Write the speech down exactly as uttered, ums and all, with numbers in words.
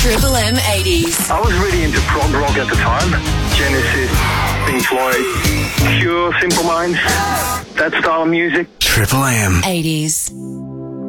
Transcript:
Triple M eighties. I was really into prog rock at the time. Genesis, Pink Floyd, Cure, Simple Minds, that style of music. Triple M eighties.